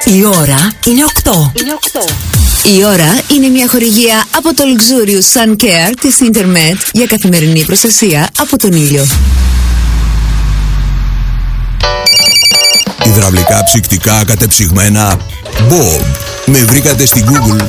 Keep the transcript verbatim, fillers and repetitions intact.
Η ώρα είναι οκτώ. Είναι οκτώ. Η ώρα είναι μια χορηγία από το Luxurious Sun Care της Intermed για καθημερινή προστασία από τον ήλιο. Υδραυλικά ψυκτικά κατεψυγμένα Bob. Με βρήκατε στην Google.